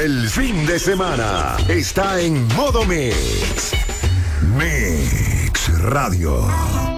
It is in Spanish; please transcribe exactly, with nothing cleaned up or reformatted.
El fin de semana está en modo Mix. Mix Radio.